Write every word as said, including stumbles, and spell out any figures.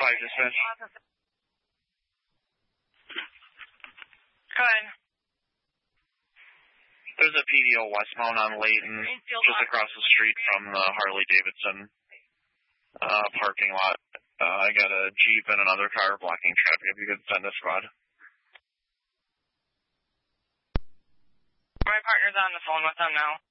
five dispatch. Go ahead. There's a P D O westbound on Layton, just across the street from the Harley-Davidson uh, parking lot. Uh, I got a Jeep and another car blocking traffic. If you could send a squad. My partner's on the phone with them now.